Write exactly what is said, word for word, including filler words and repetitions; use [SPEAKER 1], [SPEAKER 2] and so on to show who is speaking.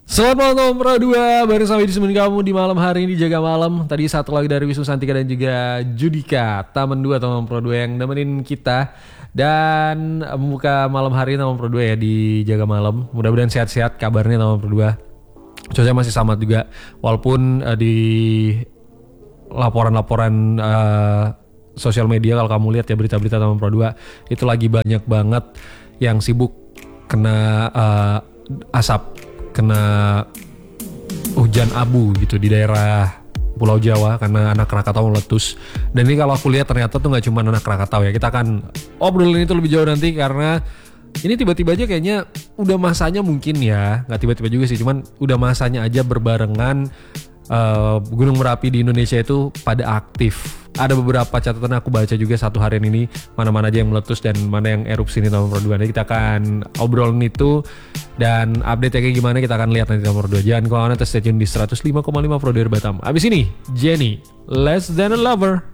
[SPEAKER 1] Selamat malam Pro dua, bareng sama di teman kamu di malam hari ini Jaga Malam. Tadi satu lagi dari Wisnu Santika dan juga Judika, Taman dua Taman Pro dua yang nemenin kita. Dan membuka malam hari Taman Pro dua ya di Jaga Malam. Mudah-mudahan sehat-sehat kabarnya Taman Pro dua. Cuaca masih sama juga, walaupun uh, di laporan-laporan uh, sosial media kalau kamu lihat ya berita-berita Taman Pro dua itu lagi banyak banget yang sibuk kena uh, asap, kena hujan abu gitu di daerah Pulau Jawa karena anak Krakatau meletus. Dan ini kalau aku lihat ternyata tuh nggak cuma anak Krakatau ya. Kita akan obrolin itu lebih jauh nanti karena ini tiba-tiba aja kayaknya udah masanya mungkin ya, nggak tiba-tiba juga sih, cuman udah masanya aja berbarengan uh, Gunung Merapi di Indonesia itu pada aktif. Ada beberapa catatan aku baca juga satu harian ini, mana-mana aja yang meletus dan mana yang erupsi ini Taman Pro dua. Nanti kita akan obrolin itu dan update kayak gimana kita akan lihat nanti Taman Pro dua. Jangan kemana-mana, stay tune di seratus lima koma lima Pro dua Batam. Abis ini Jenny, Less Than a Lover.